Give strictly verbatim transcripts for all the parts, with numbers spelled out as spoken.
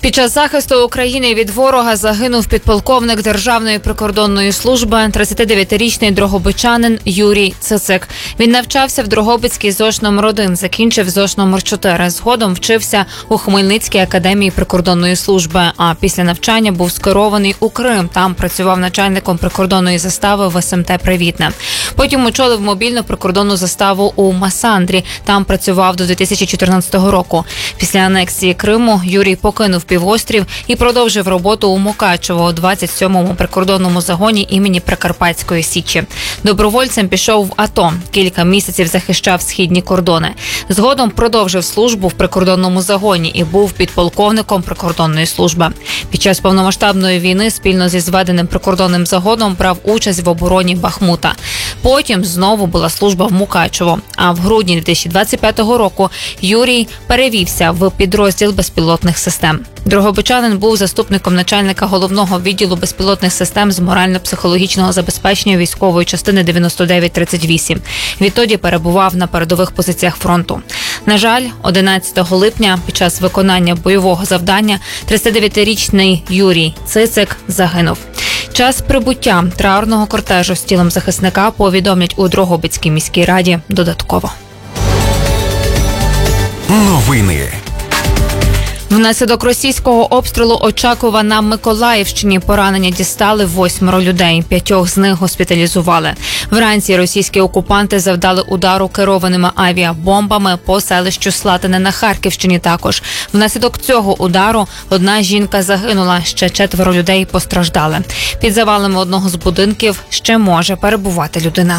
Під час захисту України від ворога загинув підполковник Державної прикордонної служби, тридцятидев'ятирічний дрогобичанин Юрій Цицик. Він навчався в Дрогобицькій ЗОШ номер один, закінчив ЗОШ номер чотири. Згодом вчився у Хмельницькій академії прикордонної служби, а після навчання був скерований у Крим. Там працював начальником прикордонної застави в ес ем те «Привітне». Потім очолив мобільну прикордонну заставу у Масандрі. Там працював до дві тисячі чотирнадцятого року. Після анексії Криму Юрій покинув півострів і продовжив роботу у Мукачево у двадцять сьомому прикордонному загоні імені Прикарпатської Січі. Добровольцем пішов в АТО. Кілька місяців захищав східні кордони. Згодом продовжив службу в прикордонному загоні і був підполковником прикордонної служби. Під час повномасштабної війни спільно зі зведеним прикордонним загоном брав участь в обороні Бахмута. Потім знову була служба в Мукачево. А в грудні дві тисячі двадцять п'ятого року Юрій перевівся в підрозділ безпілотних систем. Дрогобичанин був заступником начальника головного відділу безпілотних систем з морально-психологічного забезпечення військової частини дев'яносто дев'ять тридцять вісім. Відтоді перебував на передових позиціях фронту. На жаль, одинадцятого липня під час виконання бойового завдання тридцятидев'ятирічний Юрій Цицик загинув. Час прибуття траурного кортежу з тілом захисника повідомлять у Дрогобицькій міській раді додатково. Новини. Внаслідок російського обстрілу Очакова на Миколаївщині поранення дістали восьмеро людей. П'ятьох з них госпіталізували. Вранці російські окупанти завдали удару керованими авіабомбами по селищу Слатине на Харківщині також. Внаслідок цього удару одна жінка загинула, ще четверо людей постраждали. Під завалами одного з будинків ще може перебувати людина.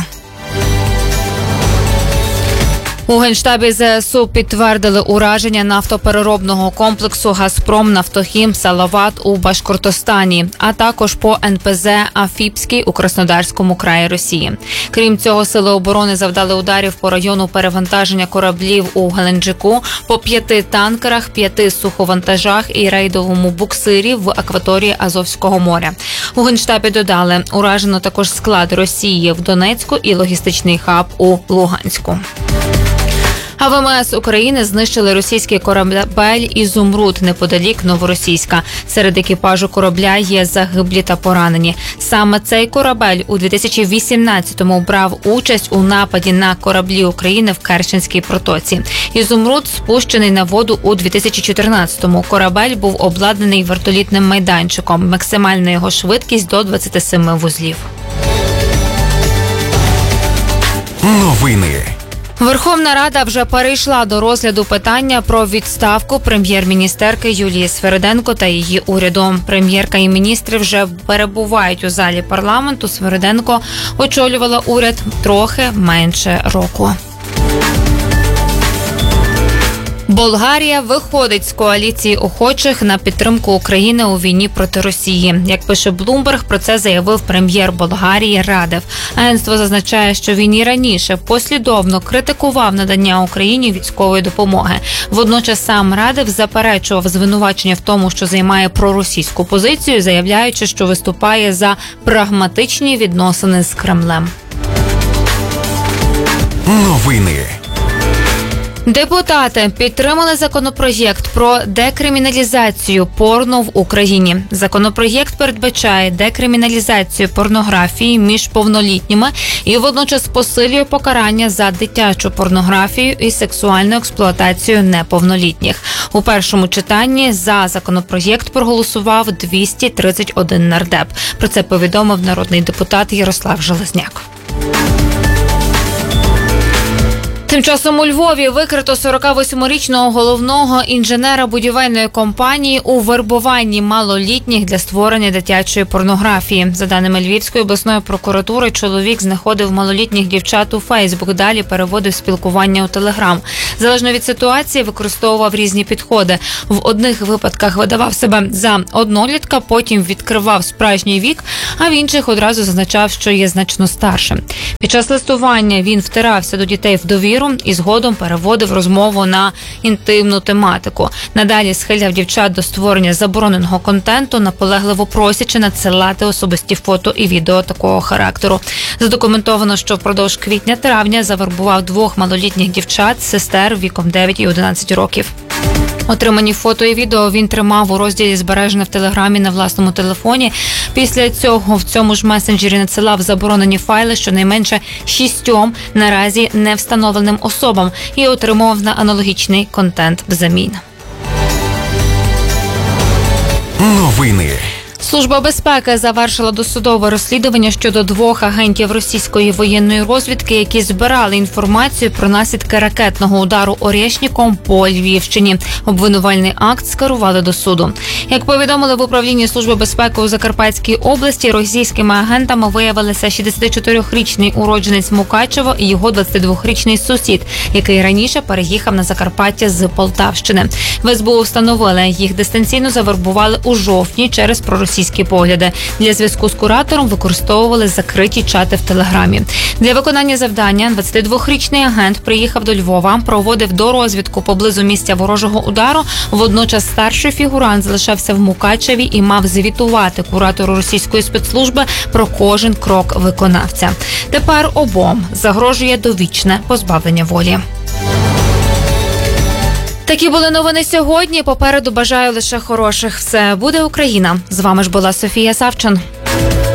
У Генштабі зе ес у підтвердили ураження нафтопереробного комплексу «Газпром Нафтохім Салават» у Башкортостані, а також по ен пе зе «Афіпський» у Краснодарському краї Росії. Крім цього, сили оборони завдали ударів по району перевантаження кораблів у Геленджику, по п'яти танкерах, п'яти суховантажах і рейдовому буксирі в акваторії Азовського моря. У Генштабі додали, уражено також склад Росії в Донецьку і логістичний хаб у Луганську. А ве ем ес України знищили російський корабель «Ізумруд» неподалік Новоросійська. Серед екіпажу корабля є загиблі та поранені. Саме цей корабель у дві тисячі вісімнадцятому брав участь у нападі на кораблі України в Керченській протоці. «Ізумруд» спущений на воду у дві тисячі чотирнадцятому. Корабель був обладнаний вертолітним майданчиком. Максимальна його швидкість до двадцяти семи вузлів. Новини. Верховна Рада вже перейшла до розгляду питання про відставку прем'єр-міністерки Юлії Свериденко та її уряду. Прем'єрка і міністри вже перебувають у залі парламенту. Свериденко очолювала уряд трохи менше року. Болгарія виходить з коаліції охочих на підтримку України у війні проти Росії. Як пише Bloomberg, про це заявив прем'єр Болгарії Радев. Агентство зазначає, що він і раніше послідовно критикував надання Україні військової допомоги. Водночас сам Радев заперечував звинувачення в тому, що займає проросійську позицію, заявляючи, що виступає за прагматичні відносини з Кремлем. Новини. Депутати підтримали законопроєкт про декриміналізацію порно в Україні. Законопроєкт передбачає декриміналізацію порнографії між повнолітніми і водночас посилює покарання за дитячу порнографію і сексуальну експлуатацію неповнолітніх. У першому читанні за законопроєкт проголосував двісті тридцять один нардеп. Про це повідомив народний депутат Ярослав Железняк. Тим часом у Львові викрито сорокавосьмирічного головного інженера будівельної компанії у вербуванні малолітніх для створення дитячої порнографії. За даними Львівської обласної прокуратури, чоловік знаходив малолітніх дівчат у Фейсбук, далі переводив спілкування у Телеграм. Залежно від ситуації використовував різні підходи. В одних випадках видавав себе за однолітка, потім відкривав справжній вік, а в інших одразу зазначав, що є значно старшим. Під час листування він втирався до дітей в довіру і згодом переводив розмову на інтимну тематику. Надалі схиляв дівчат до створення забороненого контенту, наполегливо просячи надсилати особисті фото і відео такого характеру. Задокументовано, що впродовж квітня-травня завербував двох малолітніх дівчат, сестер віком дев'ять і одинадцять років. Отримані фото і відео він тримав у розділі «Збережене в Телеграмі» на власному телефоні. Після цього в цьому ж месенджері надсилав заборонені файли щонайменше шістьом наразі не встановленим особам і отримував на аналогічний контент взамін. Новини. Служба безпеки завершила досудове розслідування щодо двох агентів російської воєнної розвідки, які збирали інформацію про наслідки ракетного удару Орєшніком по Львівщині. Обвинувальний акт скерували до суду. Як повідомили в управлінні Служби безпеки у Закарпатській області, російськими агентами виявилися шістдесятичотирирічний уродженець Мукачево і його двадцятидвохрічний сусід, який раніше переїхав на Закарпаття з Полтавщини. В ес бе у встановили, їх дистанційно завербували у жовтні через проросійські погляди. Для зв'язку з куратором використовували закриті чати в Телеграмі. Для виконання завдання двадцятидвохрічний агент приїхав до Львова, проводив дорозвідку поблизу місця ворожого удару. Водночас старший фігурант залишався в Мукачеві і мав звітувати куратору російської спецслужби про кожен крок виконавця. Тепер обом загрожує довічне позбавлення волі. Такі були новини сьогодні. Попереду бажаю лише хороших. Все буде Україна. З вами ж була Софія Савчин.